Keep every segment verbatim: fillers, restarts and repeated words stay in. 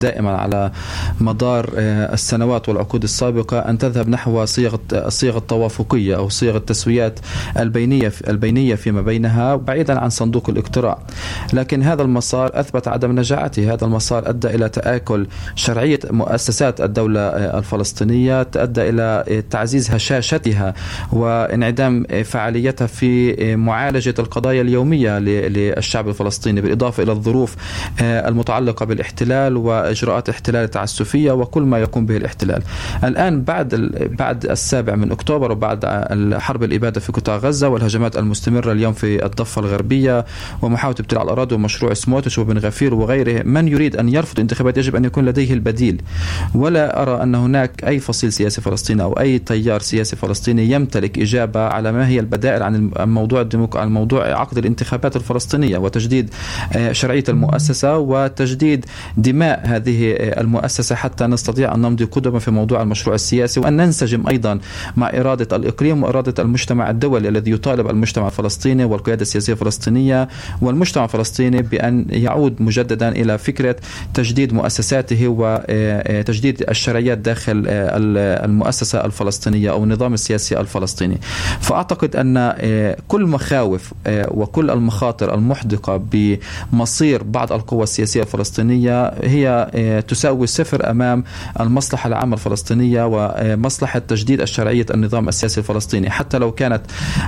دائما على مدار السنوات والعقود السابقة أن تذهب نحو صيغ الصيغ التوافقية أو صيغ التسويات البينية البينية فيما بينها بعيدا عن صندوق الاقتراع. لكن هذا المسار أثبت عدم نجاعته. هذا المسار أدى إلى تآكل شرعية مؤسسات الدولة الفلسطينية، أدى إلى تعزيز هشاشتها وانعدام فعاليتها في معالجة القضايا اليومية للشعب الفلسطيني، بالإضافة إلى الظروف المتعلقة بالاحتلال وإجراءات الاحتلال التعسفية وكل ما يقوم به الاحتلال. الآن بعد بعد السابع من أكتوبر وبعد الحرب الإبادة في قطاع غزة والهجمات المستمرة اليوم في الضفة الغربية ومحاولة ابتلاع الأراضي ومشروع سموتريتش وبن غفير وغيره، من يريد أن يرفض انتخابات يجب أن يكون لديه البديل. ولا أرى أن هناك أي فصيل سياسي فلسطيني أو أي تيار سياسي فلسطيني يمتلك إجابة على ما هي البدائل عن الموضوع الديمق... عن موضوع عقد الانتخابات الفلسطينية وتجديد شرعية المؤسسة وتجديد دماء هذه المؤسسة حتى نستطيع أن نمضي قدما في موضوع المشروع السياسي، وأن ننسجم أيضا مع إرادة الإقليم وإرادة المجتمع الدولي الذي يطالب المجتمع الفلسطيني والقيادة السياسية الفلسطينية والمجتمع الفلسطيني بأن يعود مجددا إلى فكرة تجديد مؤسساته وتجديد الشرعيات داخل المؤسسة الفلسطينية أو النظام السياسي الفلسطيني. فأعتقد أن كل مخاوف وكل المخاطر المحدقة بمصير بعض القوى السياسية الفلسطينية هي تساوي صفر أمام المصلحة العامة الفلسطينية ومصلحة تجديد الشرعية النظام السياسي الفلسطيني. حتى لو كانت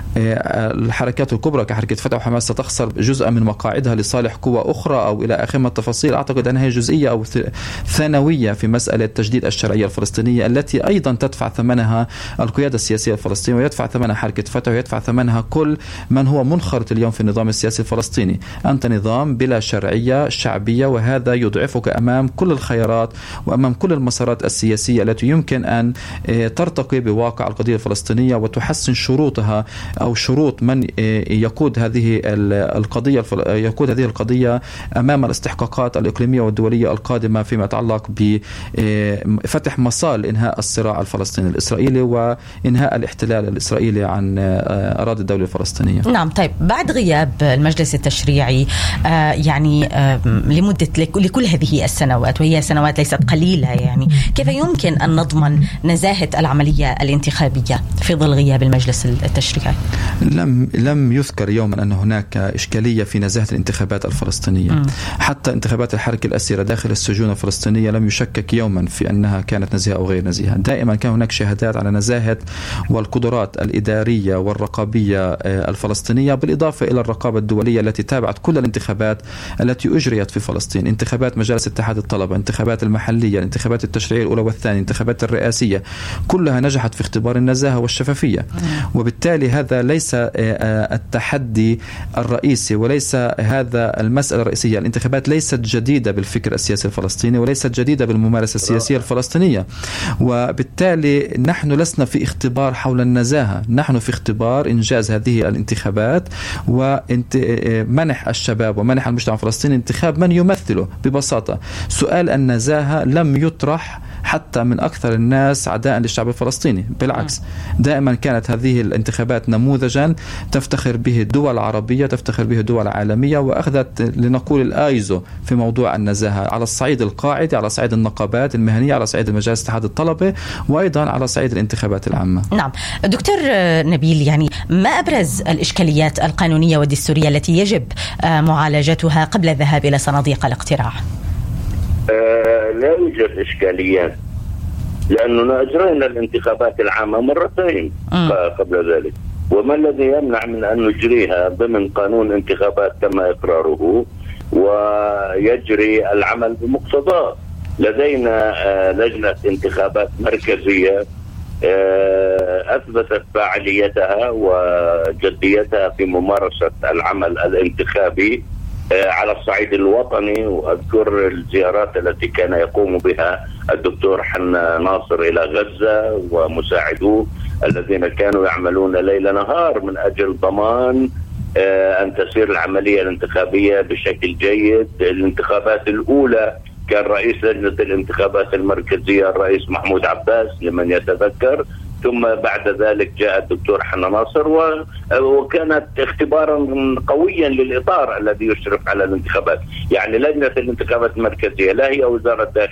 الحركات الكبرى كحركة فتح وحماس ستخسر جزءا من مقاعدها لصالح قوى أخرى أو إلى آخر التفاصيل، أعتقد أنها جزئية أو ثانوية في مسألة تجديد الشرعية الفلسطينية التي أيضا تدفع ثمنها القيادة السياسية الفلسطينية ويدفع ثمنها حركة فتح ويدفع ثمنها كل من هو منخرط اليوم في النظام السياسي الفلسطيني. أنت نظام بلا شرعية شعبية، وهذا يضعفك أمام كل الخيارات وأمام كل المسارات السياسية التي يمكن أن ترتقي بواقع القضية الفلسطينية وتحسن شروطها أو شروط من يقود هذه القضية يقود هذه القضية أمام الاستحقاقات الإقليمية والدولية القادمة فيما يتعلق بفتح مسار لإنهاء الصراع الفلسطيني الإسرائيلي وإنهاء الاحتلال الإسرائيلي عن أراضي الدولة الفلسطينية. نعم. طيب، بعد غياب المجلس التشريعي آه يعني آه لمدة لكل هذه السنوات وهي سنوات ليست قليلة، يعني كيف يمكن أن نضمن نزاهة العملية الانتخابية في ظل غياب المجلس التشريعي؟ لم لم يذكر يوما أن هناك إشكالية في نزاهة الانتخابات الفلسطينية. م. حتى انتخابات الحركة الأسيرة داخل السجون الفلسطينية لم يشكك يوما في أنها كانت نزيهة أو غير نزيهة. دائما كان هناك شهادات على نزاهة والقدرات الإدارية والرقابية الفلسطينية، بالإضافة إلى الرقابة الدولية التي تابعت كل الانتخابات التي أجريت في فلسطين، انتخابات مجالس اتحاد الطلبة، انتخابات المحلية، انتخابات التشريعية الأولى والثانية، انتخابات الرئاسية، كلها نجحت في اختبار النزاهة والشفافية. وبالتالي هذا ليس التحدي الرئيسي وليس هذا المسألة الرئيسية. الانتخابات ليست جديدة بالفكر السياسي الفلسطيني وليست جديدة بالممارسة السياسية الفلسطينية، وبالتالي نحن لسنا في اختبار حول النزاهة، نحن في اختبار إنجاز هذه الانتخابات ومنح الشباب ومنح المجتمع الفلسطيني انتخاب من يمثله. ببساطة سؤال النزاهة لم يطرح حتى من أكثر الناس عداء للشعب الفلسطيني، بالعكس دائما كانت هذه الانتخابات نموذجا تفتخر به الدول العربية، تفتخر به الدول العالمية، وأخذت لنقول الآيزو في موضوع النزاهة على الصعيد القاعدي، على صعيد النقابات المهنية، على صعيد المجالس اتحاد الطلبة، وأيضا على صعيد الانتخابات العامة. نعم دكتور نبيل، يعني ما أبرز الإشكاليات القانونية والدستورية التي يجب معالجتها قبل الذهاب إلى صناديق الاقتراع؟ آه لا يوجد إشكاليات، لأننا أجرينا الانتخابات العامة مرتين م. قبل ذلك، وما الذي يمنع من أن نجريها ضمن قانون انتخابات تم إقراره ويجري العمل بمقتضاه؟ لدينا آه لجنة انتخابات مركزية آه أثبتت فاعليتها وجديتها في ممارسة العمل الانتخابي على الصعيد الوطني. وأذكر الزيارات التي كان يقوم بها الدكتور حنا ناصر إلى غزة ومساعدوه الذين كانوا يعملون ليل نهار من أجل ضمان أن تسير العملية الانتخابية بشكل جيد. الانتخابات الأولى كان رئيس لجنة الانتخابات المركزية الرئيس محمود عباس لمن يتذكر، ثم بعد ذلك جاء الدكتور حنا ناصر، وكانت اختبارا قويا للإطار الذي يشرف على الانتخابات. يعني لجنة الانتخابات المركزية لا هي وزارة